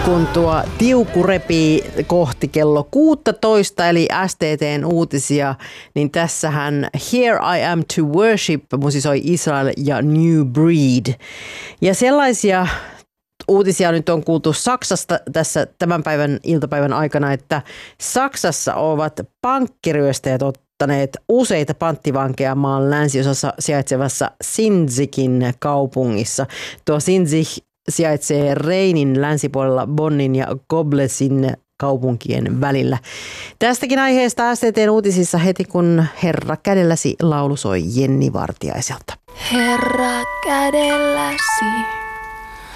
kun tuo tiuku repii kohti kello 16 eli STT:n uutisia, niin tässähän Here I Am to Worship musisoi Israel ja New Breed. Ja sellaisia uutisia nyt on kuultu Saksasta tässä tämän päivän iltapäivän aikana, että Saksassa ovat pankkiryöstäjät ottaneet useita panttivankeja maan länsiosassa sijaitsevassa Sinzikin kaupungissa. Tuo Sinzig sijaitsee Reinin länsipuolella Bonnin ja Koblenzin kaupunkien välillä. Tästäkin aiheesta STT:n uutisissa heti kun Herra kädelläsi laulu soi Jenni Vartiaiselta. Herra kädelläsi.